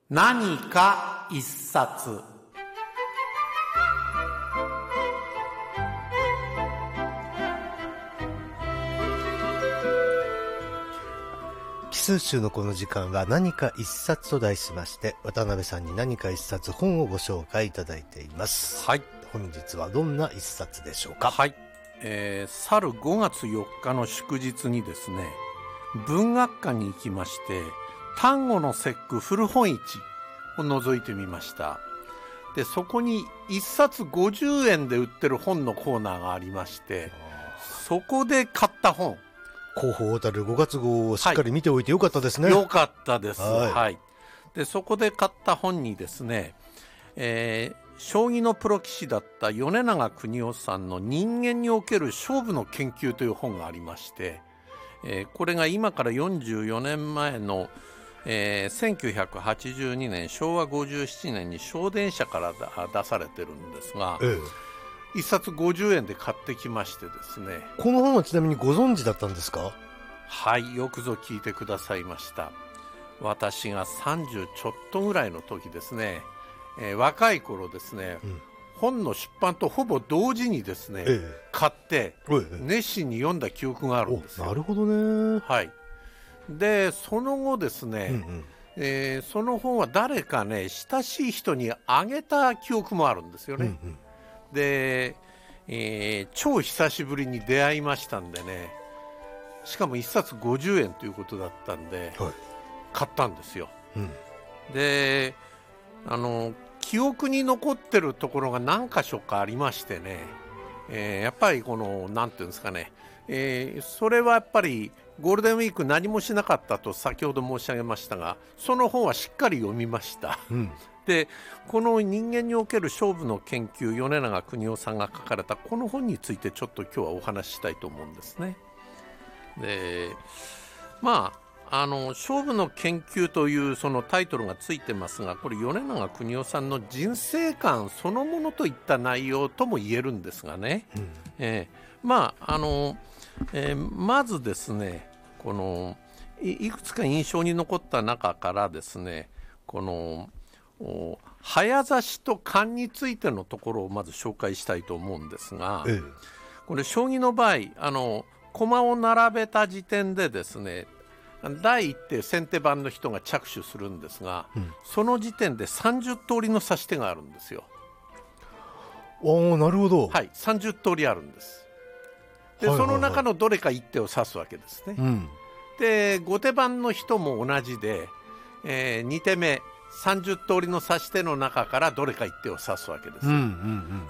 何か一冊。 奇数週のこの時間は何か一冊と題しまして、渡辺さんに何か一冊本をご紹介いただいています。 はい。 本日はどんな一冊でしょうか。 はい。去る5月4日の祝日にですね、文学館に行きまして、丹後の節句古本市を覗いてみました。で、そこに一冊50円で売ってる本のコーナーがありまして、そこで買った本。 広報たる5月号をしっかり見ておいてよかったですね。 よかったです。 はい。 はい。で、そこで買った本にですね、将棋のプロ棋士だった米長邦雄さんの人間における勝負の研究という本がありまして、これが今から44年前の、1982年昭和57年に小電社から出されてるんですが、一冊50円で買ってきましてですね。 この本はちなみにご存知だったんですか？ はい、よくぞ聞いてくださいました。私が30ちょっとぐらいの時ですね、若い頃ですね、本の出版とほぼ同時にですね、買って熱心に読んだ記憶があるんですよ。 なるほどね。 はい。でその後ですね、その本は誰かね、親しい人にあげた記憶もあるんですよね。で、超久しぶりに出会いましたんでね、しかも1冊50円ということだったんで、買ったんですよ。で、記憶に残ってるところが何箇所かありましてね、やっぱりこのなんていうんですかね、それはやっぱりゴールデンウィーク何もしなかったと先ほど申し上げましたが、その本はしっかり読みました。で、この人間における勝負の研究、米長邦雄さんが書かれたこの本についてちょっと今日はお話ししたいと思うんですね。で、まあ勝負の研究というそのタイトルがついてますが、これ米長邦雄さんの人生観そのものといった内容とも言えるんですがね、まずですね、この いくつか印象に残った中からですね、この早指しと勘についてのところをまず紹介したいと思うんですが、これ将棋の場合駒を並べた時点でですね、第一手先手番の人が着手するんですが、その時点で30通りの指し手があるんですよ。 なるほど。 はい、30通りあるんです。で、その中のどれか1手を指すわけですね。で、後手番の人も同じで、2手目30通りの指し手の中からどれか1手を指すわけです。